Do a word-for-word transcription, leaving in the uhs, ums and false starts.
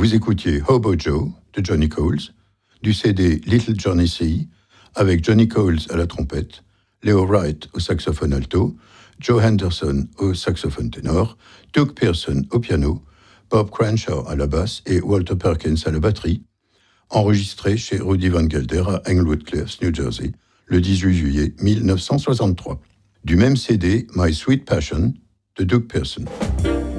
Vous écoutiez Hobo Joe de Johnny Coles, du C D Little Johnny C, avec Johnny Coles à la trompette, Leo Wright au saxophone alto, Joe Henderson au saxophone ténor, Doug Pearson au piano, Bob Cranshaw à la basse et Walter Perkins à la batterie, enregistré chez Rudy Van Gelder à Englewood Cliffs, New Jersey, le dix-huit juillet mille neuf cent soixante-trois. Du même C D, My Sweet Passion de Doug Pearson.